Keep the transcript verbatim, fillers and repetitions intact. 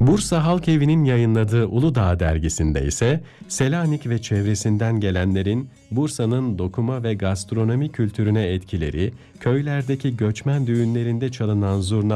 Bursa Halk Evi'nin yayınladığı Uludağ dergisinde ise Selanik ve çevresinden gelenlerin Bursa'nın dokuma ve gastronomi kültürüne etkileri, köylerdeki göçmen düğünlerinde çalınan zurna